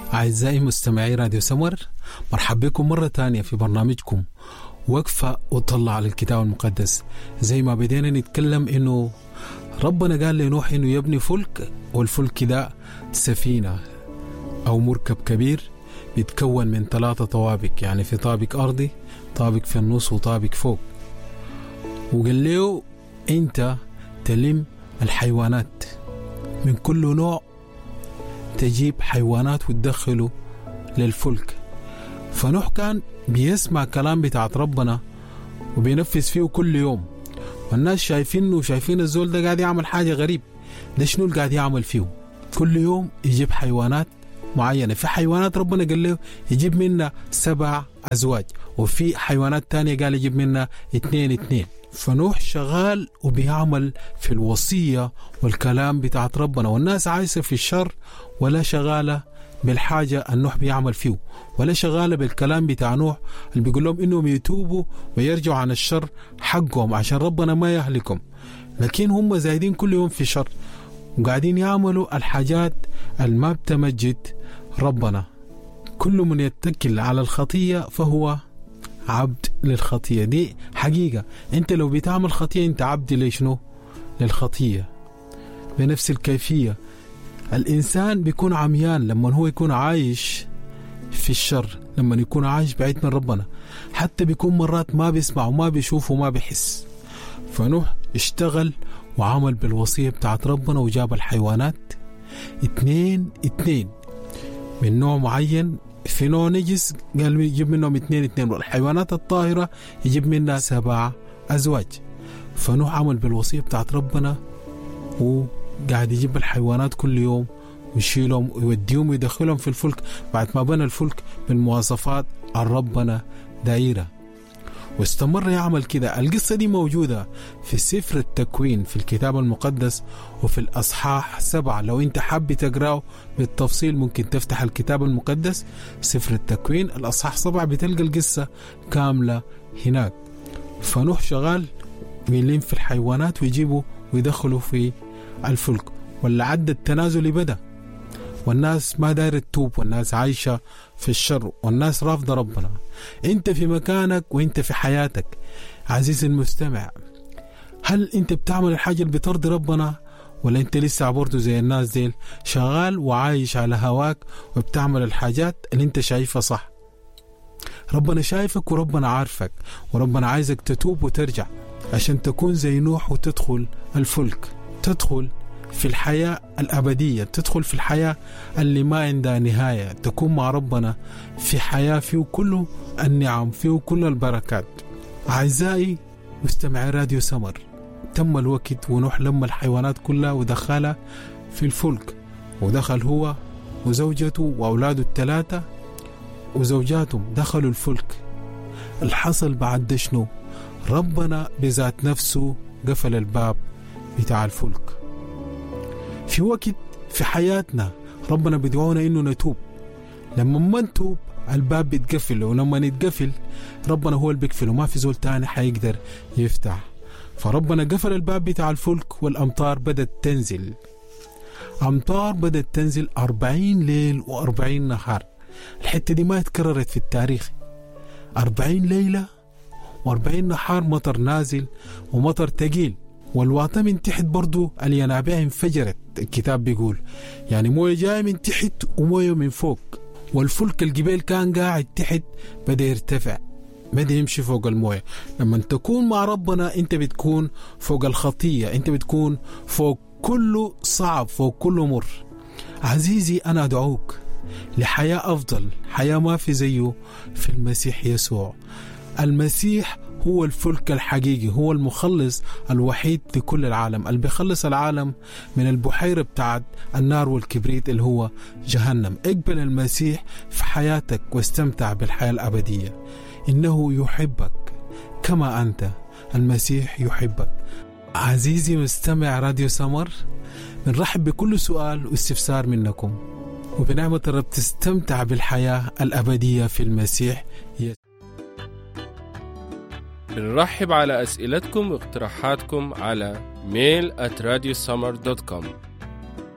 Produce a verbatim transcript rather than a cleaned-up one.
أعزائي مستمعي راديو سمر، مرحبا بكم مرة تانية في برنامجكم وقفة وطلع على الكتاب المقدس. زي ما بدينا نتكلم إنه ربنا قال لنوح إنه يبني فلك، والفلك ده سفينة أو مركب كبير بيتكون من ثلاثة طوابق، يعني في طابق أرضي، طابق في النص، وطابق فوق. وقال له أنت تلم الحيوانات من كل نوع، تجيب حيوانات وتدخله للفلك. فنوح كان بيسمع كلام بتاعت ربنا وبينفذ فيه كل يوم، والناس شايفينه وشايفين الزول ده قاعد يعمل حاجة غريب. ده شنو اللي قاعد يعمل فيه؟ كل يوم يجيب حيوانات معينة. في حيوانات ربنا قال له يجيب منها سبع أزواج، وفي حيوانات تانية قال يجيب منها اتنين اتنين. فنوح شغال وبيعمل في الوصية والكلام بتاعت ربنا، والناس عايشة في الشر ولا شغالة بالحاجة النوح بيعمل فيه، ولا شغالة بالكلام بتاع نوح اللي بيقول لهم إنهم يتوبوا ويرجعوا عن الشر حقهم عشان ربنا ما يهلكم. لكن هم زايدين كل يوم في شر وقاعدين يعملوا الحاجات الما بتمجد ربنا. كل من يتكل على الخطية فهو عبد للخطية. دي حقيقة. انت لو بتعمل خطية انت عبد ليشنو؟ للخطية. بنفس الكيفية الإنسان بيكون عميان لما هو يكون عايش في الشر، لما يكون عايش بعيد من ربنا، حتى بيكون مرات ما بيسمع وما بيشوف وما بيحس. فنوح اشتغل وعمل بالوصية بتاعت ربنا وجاب الحيوانات اتنين اتنين من نوع معين. في نوع نجس قال يجيب منهم اتنين اتنين، والحيوانات الطاهرة يجيب منها سبع أزواج. فنوح عمل بالوصية بتاعت ربنا وقاعد يجيب الحيوانات كل يوم ويشيلهم ويوديهم ويدخلهم في الفلك بعد ما بنى الفلك بالمواصفات الربنا دائرة، واستمر يعمل كده. القصة دي موجودة في سفر التكوين في الكتاب المقدس وفي الأصحاح سبعة. لو انت حابب تقرأه بالتفصيل ممكن تفتح الكتاب المقدس سفر التكوين الأصحاح سبعة، بتلقى القصة كاملة هناك. فنوح شغال ويلين في الحيوانات ويجيبوا ويدخلوا في الفلك، ولا عد التنازل بدأ، والناس ما داير تتوب، والناس عايشة في الشر، والناس رافضة ربنا. انت في مكانك وانت في حياتك عزيزي المستمع، هل انت بتعمل الحاجة اللي بترضي ربنا، ولا انت لسه عبرته زي الناس ديل شغال وعايش على هواك وبتعمل الحاجات اللي انت شايفها صح؟ ربنا شايفك وربنا عارفك، وربنا عايزك تتوب وترجع عشان تكون زي نوح وتدخل الفلك، تدخل في الحياة الأبدية، تدخل في الحياة اللي ما عندها نهاية، تكون مع ربنا في حياة فيه كل النعم، فيه كل البركات. أعزائي مستمعي راديو سمر، تم الوقت ونوح لما الحيوانات كلها ودخلها في الفلك، ودخل هو وزوجته وأولاده الثلاثة وزوجاتهم دخلوا الفلك. الحصل بعد ده شنو؟ ربنا بذات نفسه قفل الباب بتاع الفلك. في وقت في حياتنا ربنا بدعونا إنه نتوب، لما ما نتوب الباب بيتقفل، ولما نتقفل ربنا هو اللي بيقفله، ما في زول تاني حيقدر يفتح. فربنا قفل الباب بتاع الفلك، والأمطار بدأت تنزل. أمطار بدأت تنزل أربعين ليل وأربعين نهار. الحتة دي ما اتكررت في التاريخ. أربعين ليلة وأربعين نهار مطر نازل ومطر تقيل، والواطة من تحت برضو الينابيع انفجرت. الكتاب بيقول يعني موية جاية من تحت وموية من فوق، والفلك الجبال كان قاعد تحت بدأ يرتفع، بدأ يمشي فوق الموية. لما تكون مع ربنا انت بتكون فوق الخطية، انت بتكون فوق كله صعب، فوق كله مر. عزيزي أنا أدعوك لحياة أفضل، حياة ما في زيه في المسيح يسوع. المسيح هو الفلك الحقيقي، هو المخلص الوحيد لكل العالم، اللي بيخلص العالم من البحيرة بتاعت النار والكبريت اللي هو جهنم. اقبل المسيح في حياتك واستمتع بالحياة الأبدية. إنه يحبك كما أنت، المسيح يحبك. عزيزي مستمع راديو سمر، بنرحب بكل سؤال واستفسار منكم، وبنعمة الرب تستمتع بالحياة الأبدية في المسيح. بنرحب على أسئلتكم واقتراحاتكم على ميل آت راديو سمر دوت كوم.